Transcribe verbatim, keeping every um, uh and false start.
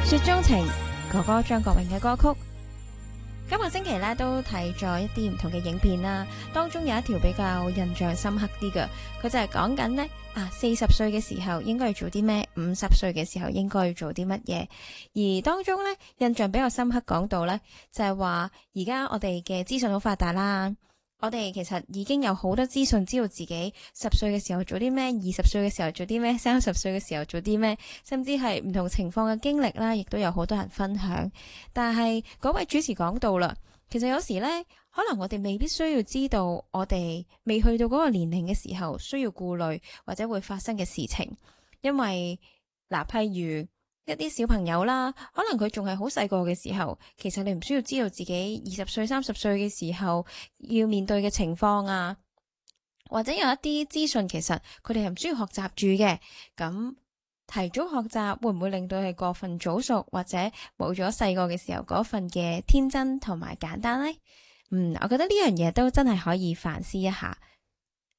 雪中情，哥哥張國榮嘅歌曲。今個星期咧都睇咗一啲唔同嘅影片啦，當中有一條比較印象深刻啲嘅，佢就係講緊呢啊四十歲嘅時候應該要做啲咩，五十歲嘅時候應該要做啲乜嘢。而當中呢，印象比較深刻講到呢，就係話而家我哋嘅資訊好發達啦，我哋其實已經有好多資訊，知道自己十歲嘅時候做啲咩，二十歲嘅時候做啲咩，三十歲嘅時候做啲咩，甚至係唔同情況嘅經歷啦，亦都有好多人分享。但係嗰位主持講到啦，其實有時呢，可能我哋未必需要知道我哋未去到嗰個年齡嘅時候需要顧慮或者會發生嘅事情，因為嗱，譬如一啲小朋友啦，可能佢仲係好細個嘅時候，其實你唔需要知道自己二十歲、三十歲嘅時候要面對嘅情況啊，或者有一啲資訊其實佢哋係唔需要學習住嘅，咁提早學習會唔會令到佢過分早熟，或者冇咗細個嘅時候嗰份嘅天真同埋簡單呢？嗯，我覺得呢樣嘢都真係可以反思一下。